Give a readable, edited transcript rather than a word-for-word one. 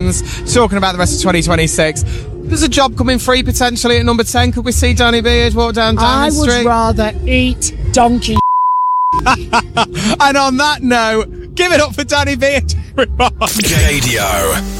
fans talking about the rest of 2026. There's a job coming free potentially at number 10. Could we see Danny Beard walk down Downing Street? I would rather eat donkey. And on that note, give it up for Danny Beard. Radio.